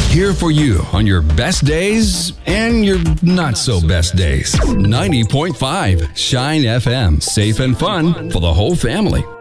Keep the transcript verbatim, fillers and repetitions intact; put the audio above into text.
Here for you on your best days and your not so best days. ninety point five Shine F M. Safe and fun for the whole family.